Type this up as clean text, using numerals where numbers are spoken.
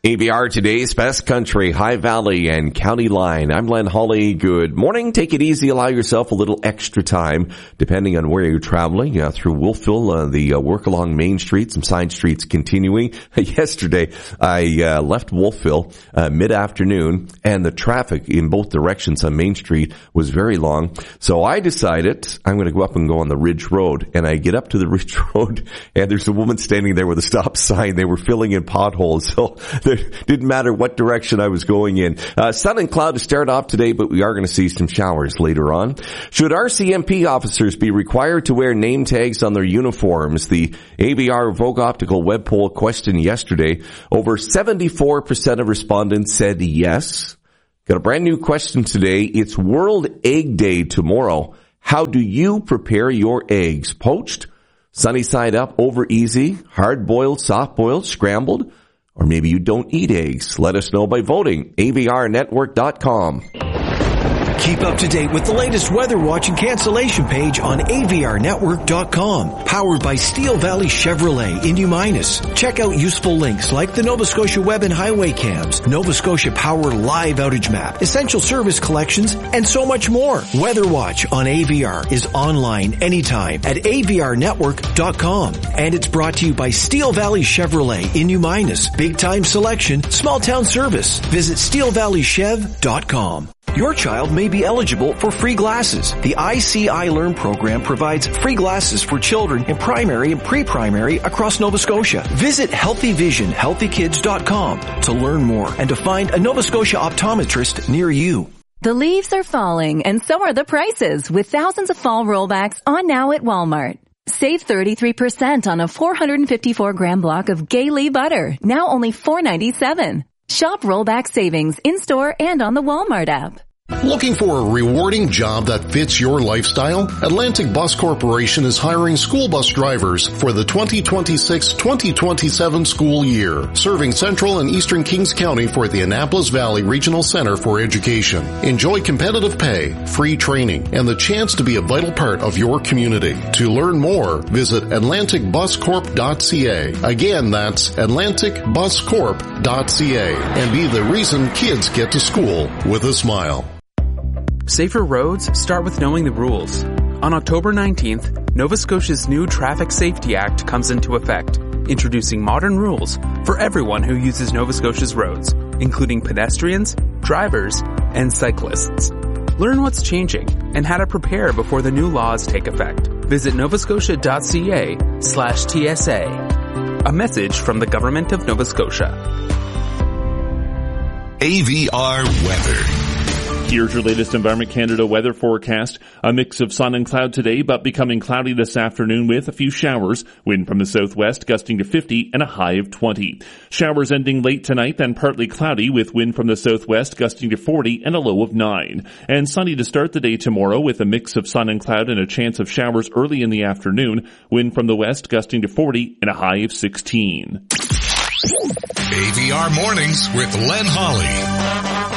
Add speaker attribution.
Speaker 1: AVR, today's best country, High Valley and County Line. I'm Len Hawley. Good morning. Take it easy. Allow yourself a little extra time, depending on where you're traveling, through Wolfville, the work along Main Street, some side streets continuing. Yesterday, I left Wolfville mid-afternoon, and the traffic in both directions on Main Street was very long. So I decided I'm going to go up and go on the Ridge Road. And I get up to the Ridge Road, and there's a woman standing there with a stop sign. They were filling in potholes, so it didn't matter what direction I was going in. Sun and cloud to start off today, but we are going to see some showers later on. Should RCMP officers be required to wear name tags on their uniforms? The AVR Vogue Optical web poll question yesterday. Over 74% of respondents said yes. Got a brand new question today. It's World Egg Day tomorrow. How do you prepare your eggs? Poached, sunny side up, over easy, hard-boiled, soft-boiled, scrambled? Or maybe you don't eat eggs. Let us know by voting. avrnetwork.com.
Speaker 2: Keep up to date with the latest weather watch and cancellation page on avrnetwork.com. Powered by Steel Valley Chevrolet in New Minas. Check out useful links like the Nova Scotia Web and Highway Cams, Nova Scotia Power Live Outage Map, Essential Service Collections, and so much more. Weather Watch on AVR is online anytime at avrnetwork.com. And it's brought to you by Steel Valley Chevrolet in New Minas. Big time selection, small town service. Visit steelvalleychev.com. Your child may be eligible for free glasses. The ICI Learn program provides free glasses for children in primary and pre-primary across Nova Scotia. Visit healthyvisionhealthykids.com to learn more and to find a Nova Scotia optometrist near you.
Speaker 3: The leaves are falling and so are the prices, with thousands of fall rollbacks on now at Walmart. Save 33% on a 454-gram block of Gaylee butter, now only $4.97. Shop rollback savings in-store and on the Walmart app.
Speaker 4: Looking for a rewarding job that fits your lifestyle? Atlantic Bus Corporation is hiring school bus drivers for the 2026-2027 school year, serving Central and Eastern Kings County for the Annapolis Valley Regional Center for Education. Enjoy competitive pay, free training, and the chance to be a vital part of your community. To learn more, visit atlanticbuscorp.ca. Again, that's atlanticbuscorp.ca, and be the reason kids get to school with a smile.
Speaker 5: Safer roads start with knowing the rules. On October 19th, Nova Scotia's new Traffic Safety Act comes into effect, introducing modern rules for everyone who uses Nova Scotia's roads, including pedestrians, drivers, and cyclists. Learn what's changing and how to prepare before the new laws take effect. Visit novascotia.ca/TSA. A message from the Government of Nova Scotia.
Speaker 6: AVR weather.
Speaker 7: Here's your latest Environment Canada weather forecast. A mix of sun and cloud today, but becoming cloudy this afternoon with a few showers. Wind from the southwest gusting to 50 and a high of 20. Showers ending late tonight, then partly cloudy with wind from the southwest gusting to 40 and a low of 9. And sunny to start the day tomorrow with a mix of sun and cloud and a chance of showers early in the afternoon. Wind from the west gusting to 40 and a high of 16.
Speaker 6: AVR Mornings with Len Hawley.